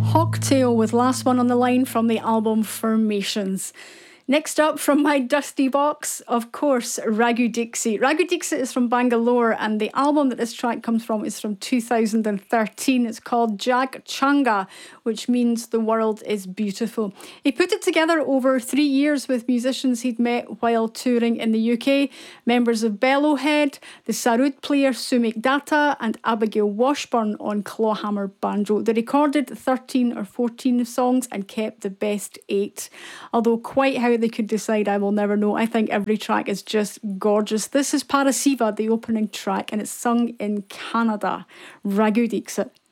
Hogtail with Last One on the Line from the album Formations. Next up from my dusty box, of course, Raghu Dixit. Raghu Dixit is from Bangalore, and the album that this track comes from is from 2013. It's called Jag Changa, which means the world is beautiful. He put it together over 3 years with musicians he'd met while touring in the UK, members of Bellowhead, the Sarod player Sumik Datta, and Abigail Washburn on clawhammer banjo. They recorded 13 or 14 songs and kept the best 8. Although quite how they could decide, I will never know. I think every track is just gorgeous. This is Parasiva, the opening track, and it's sung in Canada. Raghu Dixit.